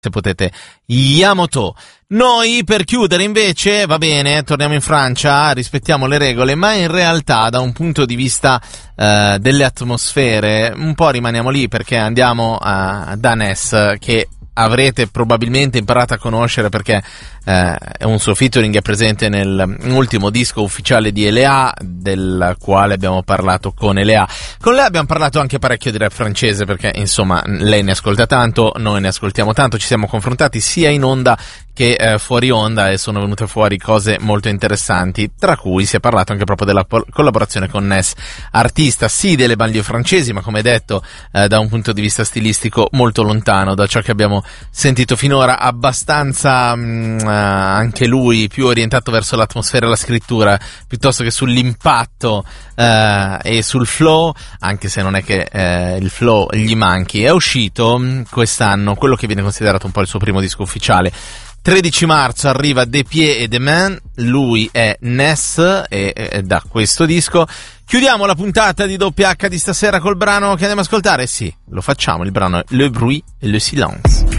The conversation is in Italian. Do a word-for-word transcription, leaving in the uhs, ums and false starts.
se potete, Yamato. Noi per chiudere invece, va bene, torniamo in Francia, rispettiamo le regole, ma in realtà da un punto di vista eh, delle atmosfere un po' rimaniamo lì, perché andiamo a, da Ness, che avrete probabilmente imparato a conoscere perché eh, è un suo featuring è presente nell'ultimo disco ufficiale di Elea, del quale abbiamo parlato con Elea. Con lei abbiamo parlato anche parecchio di rap francese, perché insomma lei ne ascolta tanto, noi ne ascoltiamo tanto, ci siamo confrontati sia in onda che eh, fuori onda e sono venute fuori cose molto interessanti, tra cui si è parlato anche proprio della pol- collaborazione con Ness, artista sì delle banlieue francesi, ma come detto eh, da un punto di vista stilistico molto lontano da ciò che abbiamo sentito finora, abbastanza mh, anche lui più orientato verso l'atmosfera e la scrittura piuttosto che sull'impatto eh, e sul flow, anche se non è che eh, il flow gli manchi. È uscito mh, quest'anno quello che viene considerato un po' il suo primo disco ufficiale. tredici marzo arriva Des Pieds et des Mains, lui è Ness e, e da questo disco chiudiamo la puntata di Doppia H di stasera col brano che andiamo a ascoltare. Sì, lo facciamo, il brano è Le Bruit et le Silence.